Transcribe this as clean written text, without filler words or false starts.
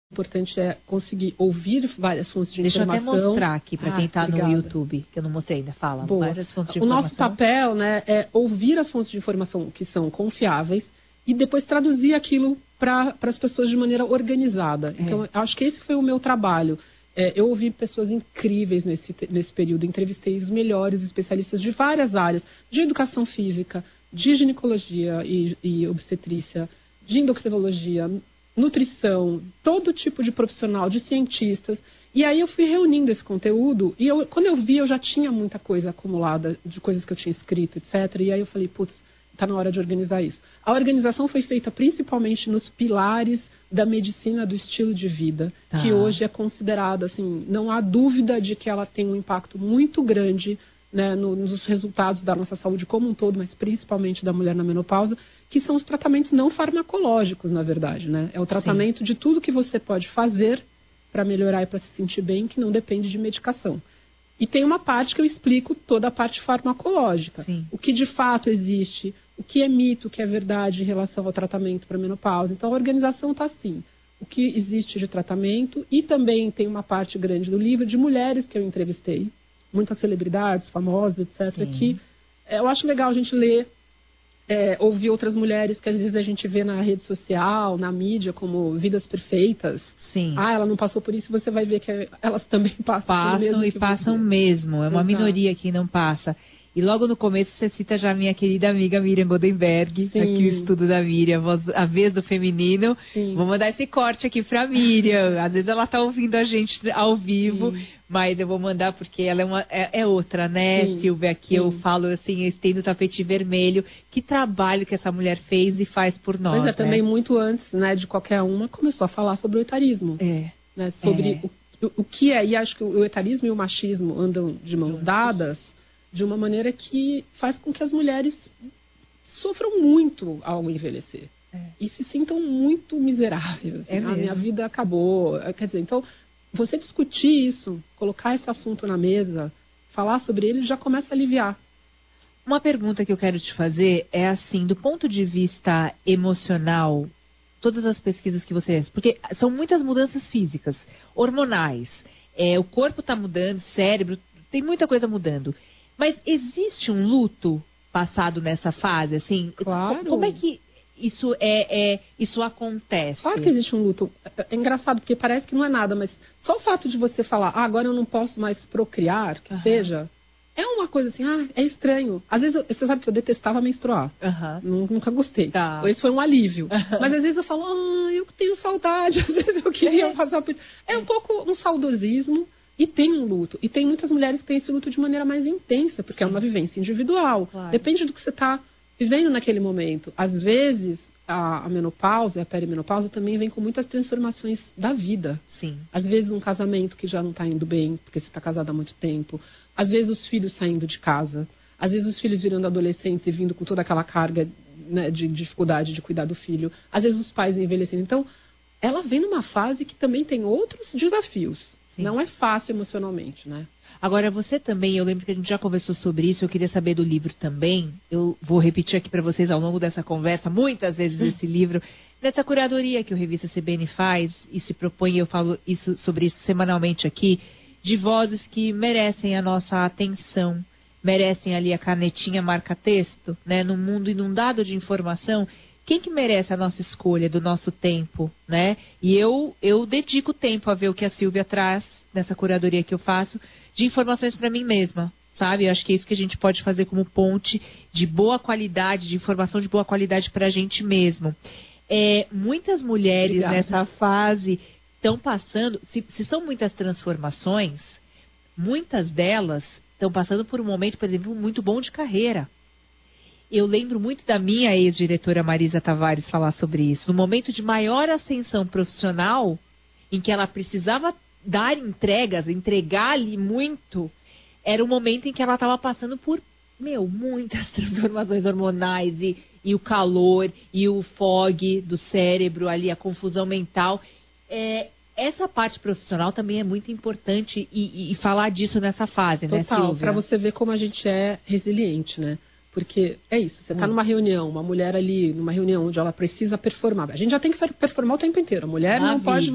importante é conseguir ouvir várias fontes de informação. Deixa eu até mostrar aqui para quem está no YouTube, que eu não mostrei ainda. Fala, várias fontes de informação. O nosso papel, né, é ouvir as fontes de informação que são confiáveis e depois traduzir aquilo para as pessoas de maneira organizada. Então, acho que esse foi o meu trabalho. Eu ouvi pessoas incríveis nesse período, entrevistei os melhores especialistas de várias áreas, de educação física, de ginecologia e obstetrícia, de endocrinologia, nutrição, todo tipo de profissional, de cientistas. E aí eu fui reunindo esse conteúdo e quando eu vi, eu já tinha muita coisa acumulada de coisas que eu tinha escrito, etc. E aí eu falei, putz, está na hora de organizar isso. A organização foi feita principalmente nos pilares da medicina do estilo de vida, que hoje é considerada, assim, não há dúvida de que ela tem um impacto muito grande, né, nos resultados da nossa saúde como um todo, mas principalmente da mulher na menopausa, que são os tratamentos não farmacológicos, na verdade, né? É o tratamento de tudo que você pode fazer para melhorar e para se sentir bem, que não depende de medicação. E tem uma parte que eu explico toda a parte farmacológica. O que de fato existe, o que é mito, o que é verdade em relação ao tratamento para menopausa. Então a organização está assim. O que existe de tratamento e também tem uma parte grande do livro de mulheres que eu entrevistei. Muitas celebridades, famosas, etc. Que eu acho legal a gente ler, ouvir outras mulheres que às vezes a gente vê na rede social, na mídia, como vidas perfeitas. Ela não passou por isso, você vai ver que elas também passam e passam mesmo. É uma minoria que não passa. E logo no começo você cita já a minha querida amiga Miriam Goldenberg, aqui o estudo da Miriam, a vez do feminino. Vou mandar esse corte aqui pra Miriam. Às vezes ela tá ouvindo a gente ao vivo, mas eu vou mandar porque ela é outra, né, Silvia? Aqui eu falo assim, eu estendo o tapete vermelho. Que trabalho que essa mulher fez e faz por nós. Pois também muito antes, né, de qualquer uma, começou a falar sobre o etarismo. Né, sobre o que é, e acho que o etarismo e o machismo andam de mãos dadas, de uma maneira que faz com que as mulheres sofram muito ao envelhecer. E se sintam muito miseráveis. Assim, minha vida acabou. Quer dizer, então, você discutir isso, colocar esse assunto na mesa, falar sobre ele, já começa a aliviar. Uma pergunta que eu quero te fazer é assim, do ponto de vista emocional, todas as pesquisas que você fez, porque são muitas mudanças físicas, hormonais, o corpo está mudando, cérebro, tem muita coisa mudando. Mas existe um luto passado nessa fase, assim? Claro. Como é que isso isso acontece? Claro que existe um luto. É engraçado, porque parece que não é nada, mas só o fato de você falar, agora eu não posso mais procriar, que seja, é uma coisa assim, é estranho. Às vezes, você sabe que eu detestava menstruar. Nunca gostei. Esse foi um alívio. Mas às vezes eu falo, eu tenho saudade, às vezes eu queria passar por isso. É um pouco um saudosismo. E tem um luto. E tem muitas mulheres que têm esse luto de maneira mais intensa, porque é uma vivência individual. Depende do que você está vivendo naquele momento. Às vezes, a menopausa e a perimenopausa também vem com muitas transformações da vida. Às vezes, um casamento que já não está indo bem, porque você está casada há muito tempo. Às vezes, os filhos saindo de casa. Às vezes, os filhos virando adolescentes e vindo com toda aquela carga, né, de dificuldade de cuidar do filho. Às vezes, os pais envelhecendo. Então, ela vem numa fase que também tem outros desafios. Não é fácil emocionalmente, né? Agora, você também, eu lembro que a gente já conversou sobre isso, eu queria saber do livro também. Eu vou repetir aqui para vocês ao longo dessa conversa, muitas vezes esse livro, nessa curadoria que o Revista CBN faz e se propõe, eu falo sobre isso semanalmente aqui, de vozes que merecem a nossa atenção, merecem ali a canetinha marca-texto, né? Num mundo inundado de informação, quem que merece a nossa escolha do nosso tempo, né? E eu dedico tempo a ver o que a Silvia traz nessa curadoria que eu faço de informações para mim mesma, sabe? Eu acho que é isso que a gente pode fazer como ponte de boa qualidade, de informação de boa qualidade para a gente mesmo. Muitas mulheres nessa fase estão passando, se são muitas transformações, muitas delas estão passando por um momento, por exemplo, muito bom de carreira. Eu lembro muito da minha ex-diretora Marisa Tavares falar sobre isso. No momento de maior ascensão profissional, em que ela precisava dar entregar ali muito, era o momento em que ela estava passando por, muitas transformações hormonais e o calor e o fog do cérebro ali, a confusão mental. Essa parte profissional também é muito importante e falar disso nessa fase, né, Silvia? Para você ver como a gente é resiliente, né? Porque é isso, você está numa reunião, uma mulher ali, numa reunião onde ela precisa performar. A gente já tem que performar o tempo inteiro. A mulher não pode